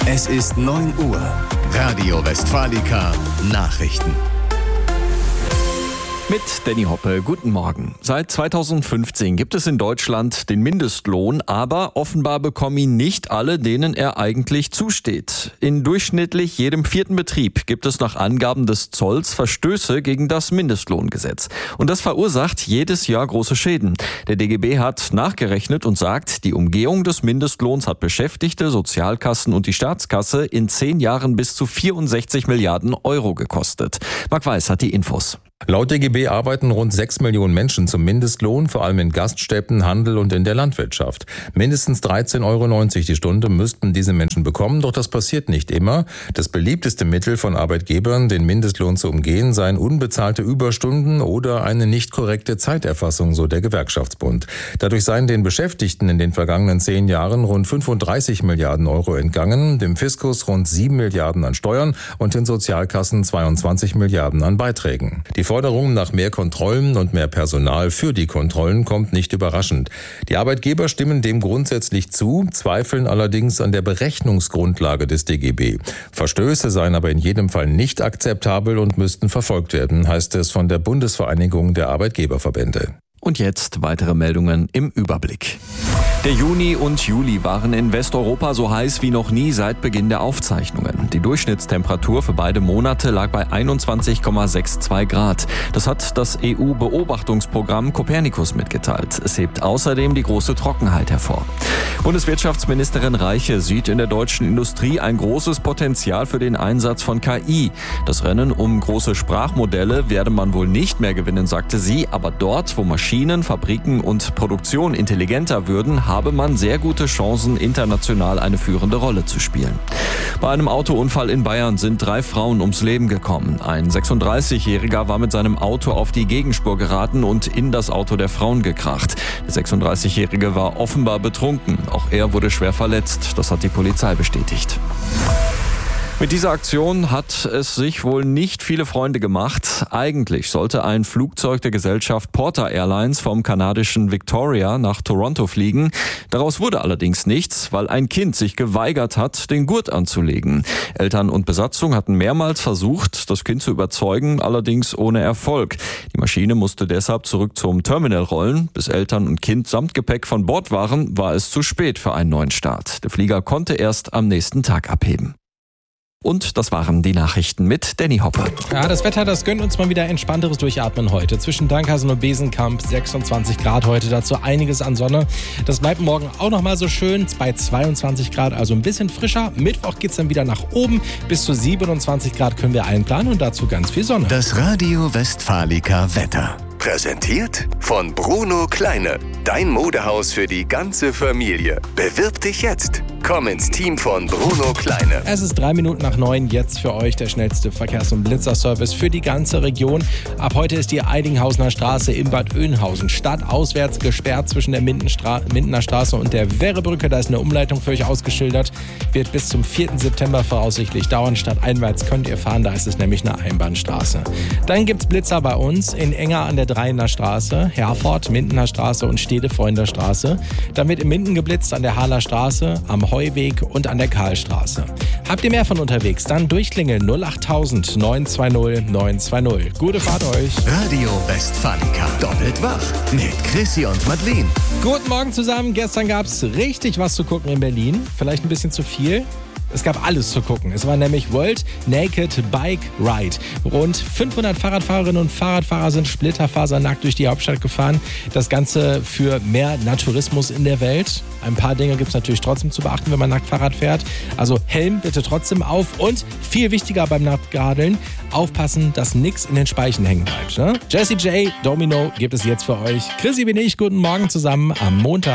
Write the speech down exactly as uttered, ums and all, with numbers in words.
Es ist neun Uhr. Radio Westfalica Nachrichten. Mit Danny Hoppe, guten Morgen. Seit zweitausendfünfzehn gibt es in Deutschland den Mindestlohn, aber offenbar bekommen ihn nicht alle, denen er eigentlich zusteht. In durchschnittlich jedem vierten Betrieb gibt es nach Angaben des Zolls Verstöße gegen das Mindestlohngesetz. Und das verursacht jedes Jahr große Schäden. Der D G B hat nachgerechnet und sagt, die Umgehung des Mindestlohns hat Beschäftigte, Sozialkassen und die Staatskasse in zehn Jahren bis zu vierundsechzig Milliarden Euro gekostet. Marc Weiß hat die Infos. Laut D G B arbeiten rund sechs Millionen Menschen zum Mindestlohn, vor allem in Gaststätten, Handel und in der Landwirtschaft. Mindestens dreizehn Euro neunzig die Stunde müssten diese Menschen bekommen, doch das passiert nicht immer. Das beliebteste Mittel von Arbeitgebern, den Mindestlohn zu umgehen, seien unbezahlte Überstunden oder eine nicht korrekte Zeiterfassung, so der Gewerkschaftsbund. Dadurch seien den Beschäftigten in den vergangenen zehn Jahren rund fünfunddreißig Milliarden Euro entgangen, dem Fiskus rund sieben Milliarden an Steuern und den Sozialkassen zweiundzwanzig Milliarden an Beiträgen. Die Forderung nach mehr Kontrollen und mehr Personal für die Kontrollen kommt nicht überraschend. Die Arbeitgeber stimmen dem grundsätzlich zu, zweifeln allerdings an der Berechnungsgrundlage des D G B. Verstöße seien aber in jedem Fall nicht akzeptabel und müssten verfolgt werden, heißt es von der Bundesvereinigung der Arbeitgeberverbände. Und jetzt weitere Meldungen im Überblick. Der Juni und Juli waren in Westeuropa so heiß wie noch nie seit Beginn der Aufzeichnungen. Die Durchschnittstemperatur für beide Monate lag bei einundzwanzig Komma zweiundsechzig Grad. Das hat das E U-Beobachtungsprogramm Copernicus mitgeteilt. Es hebt außerdem die große Trockenheit hervor. Bundeswirtschaftsministerin Reiche sieht in der deutschen Industrie ein großes Potenzial für den Einsatz von K I. Das Rennen um große Sprachmodelle werde man wohl nicht mehr gewinnen, sagte sie, aber dort, wo Maschinen, Fabriken und Produktion intelligenter würden, habe man sehr gute Chancen, international eine führende Rolle zu spielen. Bei einem Autounfall in Bayern sind drei Frauen ums Leben gekommen. Ein sechsunddreißigjähriger war mit seinem Auto auf die Gegenspur geraten und in das Auto der Frauen gekracht. Der sechsunddreißigjährige war offenbar betrunken. Auch er wurde schwer verletzt. Das hat die Polizei bestätigt. Mit dieser Aktion hat es sich wohl nicht viele Freunde gemacht. Eigentlich sollte ein Flugzeug der Gesellschaft Porter Airlines vom kanadischen Victoria nach Toronto fliegen. Daraus wurde allerdings nichts, weil ein Kind sich geweigert hat, den Gurt anzulegen. Eltern und Besatzung hatten mehrmals versucht, das Kind zu überzeugen, allerdings ohne Erfolg. Die Maschine musste deshalb zurück zum Terminal rollen. Bis Eltern und Kind samt Gepäck von Bord waren, war es zu spät für einen neuen Start. Der Flieger konnte erst am nächsten Tag abheben. Und das waren die Nachrichten mit Danny Hoppe. Ja, das Wetter, das gönnt uns mal wieder entspannteres Durchatmen heute. Zwischen Dankhausen und Besenkamp sechsundzwanzig Grad heute, dazu einiges an Sonne. Das bleibt morgen auch noch mal so schön, bei zweiundzwanzig Grad, also ein bisschen frischer. Mittwoch geht's dann wieder nach oben, bis zu siebenundzwanzig Grad können wir einplanen und dazu ganz viel Sonne. Das Radio Westfalica Wetter. Präsentiert von Bruno Kleine. Dein Modehaus für die ganze Familie. Bewirb dich jetzt. Komm ins Team von Bruno Kleine. Es ist drei Minuten nach neun, jetzt für euch der schnellste Verkehrs- und Blitzerservice für die ganze Region. Ab heute ist die Eidinghausener Straße in Bad Oeynhausen stadtauswärts gesperrt zwischen der Mindenstra- Mindener Straße und der Werrebrücke. Da ist eine Umleitung für euch ausgeschildert. Wird bis zum vierten September voraussichtlich dauern. Stadteinwärts könnt ihr fahren, da ist es nämlich eine Einbahnstraße. Dann gibt es Blitzer bei uns in Enger an der Dreiener Straße, Herford, Mindener Straße und Stedefreunder Straße. Dann wird in Minden geblitzt an der Hahler Straße, am Heuweg und an der Karlstraße. Habt ihr mehr von unterwegs? Dann durchklingeln null achttausend neun zwei null neun zwei null. Gute Fahrt euch. Radio Westfalica. Doppelt wach mit Chrissy und Madeleine. Guten Morgen zusammen. Gestern gab es richtig was zu gucken in Berlin. Vielleicht ein bisschen zu viel. Es gab alles zu gucken. Es war nämlich World Naked Bike Ride. Rund fünfhundert Fahrradfahrerinnen und Fahrradfahrer sind splitterfasernackt durch die Hauptstadt gefahren. Das Ganze für mehr Naturismus in der Welt. Ein paar Dinge gibt es natürlich trotzdem zu beachten, wenn man nackt Fahrrad fährt. Also Helm bitte trotzdem auf und viel wichtiger beim Nacktgadeln, aufpassen, dass nichts in den Speichen hängen bleibt. Ne? Jessie J, Domino gibt es jetzt für euch. Chrissy bin ich, guten Morgen zusammen am Montag.